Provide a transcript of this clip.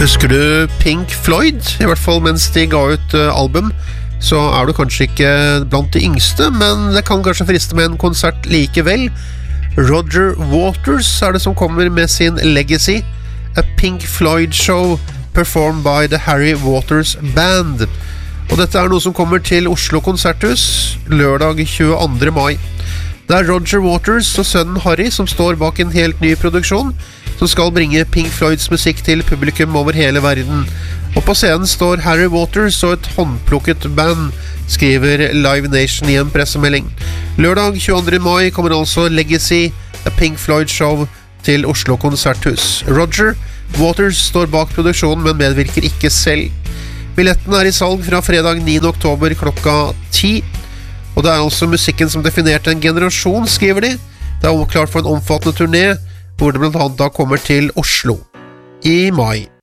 Husker du Pink Floyd? I hvert fall mens de ga ut album, så du kanskje ikke blant de yngste, men det kan kanskje friste med en konsert likevel. Roger Waters det som kommer med sin Legacy, A Pink Floyd Show performed by the Harry Waters Band. Og dette noe som kommer til Oslo Konserthus lørdag 22. mai. Det Roger Waters og sønnen Harry som står bak en helt ny produksjon, som skal bringe Pink Floyds musikk til publikum over hele verden. Og på scenen står Harry Waters og et håndplukket band, skriver Live Nation i en pressemelding. Lørdag 22. mai kommer altså Legacy, A Pink Floyd Show til Oslo Konserthus. Roger Waters står bak produksjonen, men medvirker ikke selv. Billetten I salg fra fredag 9. oktober klokka 10. Og det altså musikken som definerte en generasjon, skriver de. Det klart for en omfattende turné, hvor det blant annet da kommer til Oslo I mai.